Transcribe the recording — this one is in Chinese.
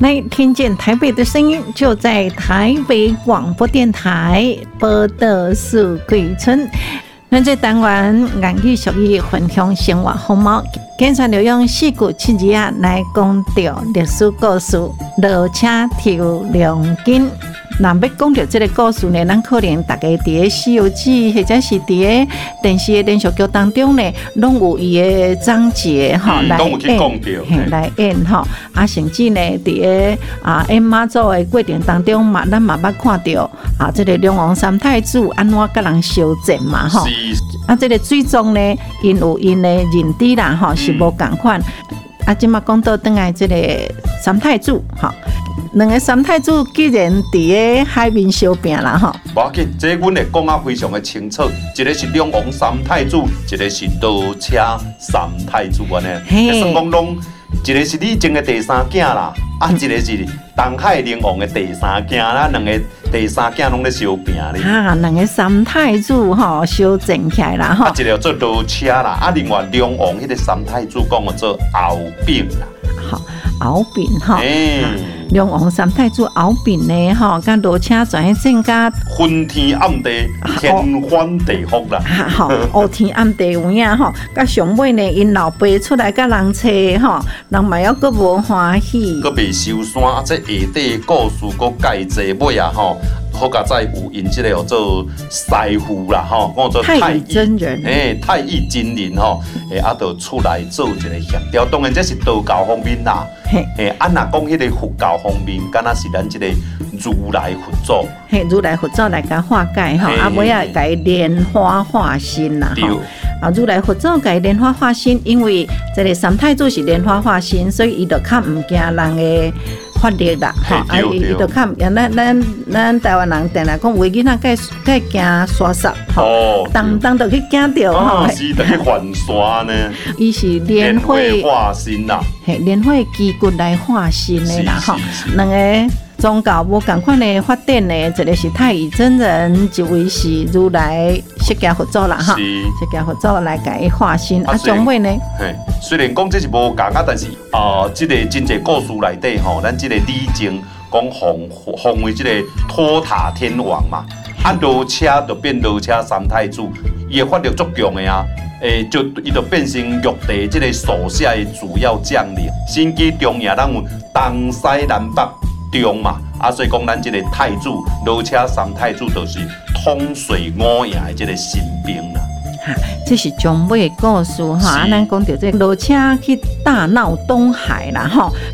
来听见台北的声音，就在台北广播电台报道树桂村。咱这单元言语俗语分享生活风貌，经常就用4句7字啊来讲到历史故事。落车抽良金。那要讲到这个故事呢，咱可能大家伫《西游记》或者是伫电视的连续剧当中呢，拢有伊的章节来演吼。啊，甚至呢，伫演妈祖的过程当中嘛，咱嘛捌看到这个龙王三太子安怎甲人相战嘛吼。这个最终呢，因有因的认知啦吼，是无共款。即马讲到转来这个三太子吼。两个三太子既然伫个海面相拼啦吼， 无要紧，这阮会讲非常的清楚。一个是龙王三太子，一个是倒车三太子安尼。算讲拢一个是你种的第三囝啦，一个是东海龙王的第三囝啦，两个第三囝拢咧相拼咧。 两个三太子吼相争起来啦吼。 一个做倒车啦，另外龙王迄个三太子讲做敖丙啦。 好，敖丙吼。龙王三太子敖丙呢，吼，甲落车全正甲昏天暗地，天翻地覆啦。 吼，乌天暗地有影吼，甲上尾呢，因老爸出来甲人找吼，人嘛还阁无欢喜， 阁未收山，这下底故事阁介济尾啊吼。好佳在有因这个叫做师傅啦吼，讲做太乙真人， 太乙真人吼，就出来做一个协调。当然这是道教方面啦，若讲迄个佛教方面，敢若是咱这个如来佛祖， 如来佛祖来甲化解吼，尾仔甲伊莲花化身啦吼。如来佛祖甲伊莲花化身，因为这个三太子是莲花化身，所以伊就较唔惊人的法力啦，伊就较咱台湾人定来讲，有的囡仔介惊山煞，当就去惊着吼， 是就去还山呢。 伊是莲花化身啦， 莲花肌骨来化身的啦吼，两个宗教无共款的发展呢，一个是太乙真人，一位是如来释迦佛祖啦哈，释迦佛祖来甲伊化身。将尾呢？ 虽然讲这是无共啊，但是这个真济故事内底吼，咱这个李靖讲奉为这个托塔天王嘛，落车就变落车三太子，伊的法力足强的啊。伊就变成玉帝这个手下的主要将领，身居中野，咱有东西南北中嘛，所以讲咱这个太子落车三太子就是统帅5营的这个神兵啦。 这是将尾的故事哈，咱讲到这落车去大闹东海啦吼。